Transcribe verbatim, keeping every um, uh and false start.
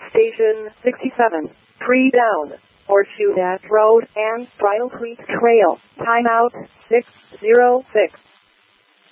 Station sixty-seven, pre-down, Horseshoe Dash Road and Bridle Creek Trail. Timeout six zero six.